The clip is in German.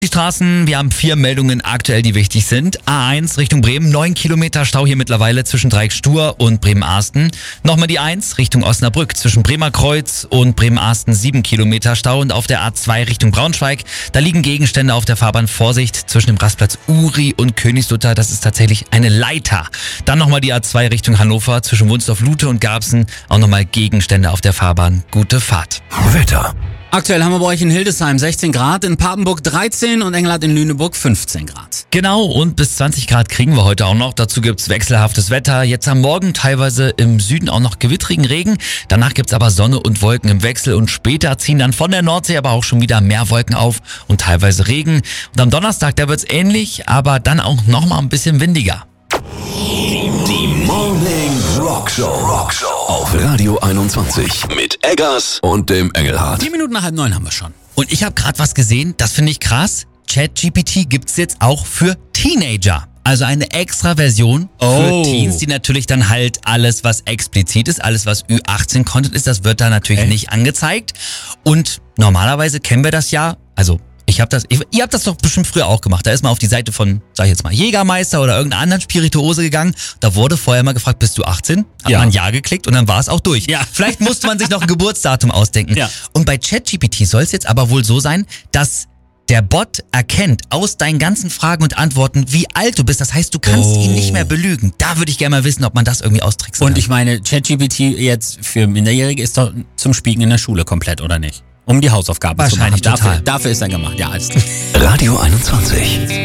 Die Straßen, wir haben 4 Meldungen aktuell, die wichtig sind. A1 Richtung Bremen, 9 Kilometer Stau hier mittlerweile zwischen Dreieck-Stur und Bremen-Arsten. Nochmal die 1 Richtung Osnabrück, zwischen Bremer Kreuz und Bremen-Arsten 7 Kilometer Stau. Und auf der A2 Richtung Braunschweig, da liegen Gegenstände auf der Fahrbahn. Vorsicht, zwischen dem Rastplatz Uri und Königslutter, das ist tatsächlich eine Leiter. Dann nochmal die A2 Richtung Hannover, zwischen Wunsdorf-Lute und Garbsen, auch nochmal Gegenstände auf der Fahrbahn. Gute Fahrt. Wetter. Aktuell haben wir bei euch in Hildesheim 16 Grad, in Papenburg 13 und Engelhardt in Lüneburg 15 Grad. Genau, und bis 20 Grad kriegen wir heute auch noch. Dazu gibt's wechselhaftes Wetter. Jetzt am Morgen teilweise im Süden auch noch gewittrigen Regen. Danach gibt's aber Sonne und Wolken im Wechsel und später ziehen dann von der Nordsee aber auch schon wieder mehr Wolken auf und teilweise Regen. Und am Donnerstag, da wird's ähnlich, aber dann auch nochmal ein bisschen windiger. Die Morning Rockshow auf Radio 21 mit Eggers und dem Engelhardt. 10 Minuten nach 8:30 haben wir schon. Und ich habe gerade was gesehen, das finde ich krass. ChatGPT gibt's jetzt auch für Teenager. Also eine extra Version für Teens, die natürlich dann halt alles, was explizit ist, alles, was Ü18-Content ist, das wird da natürlich nicht angezeigt. Und normalerweise kennen wir das ja, also ihr habt das doch bestimmt früher auch gemacht. Da ist man auf die Seite von, sag ich jetzt mal, Jägermeister oder irgendeiner anderen Spirituose gegangen. Da wurde vorher mal gefragt, bist du 18? Hat man Ja geklickt und dann war es auch durch. Ja. Vielleicht musste man sich noch ein Geburtsdatum ausdenken. Ja. Und bei ChatGPT soll es jetzt aber wohl so sein, dass der Bot erkennt aus deinen ganzen Fragen und Antworten, wie alt du bist. Das heißt, du kannst ihn nicht mehr belügen. Da würde ich gerne mal wissen, ob man das irgendwie austricksen kann. Und ich meine, ChatGPT jetzt für Minderjährige ist doch zum Spieken in der Schule komplett, oder nicht? Um die Hausaufgaben zu machen. Wahrscheinlich total. Dafür ist er gemacht. Ja, alles klar. Radio 21.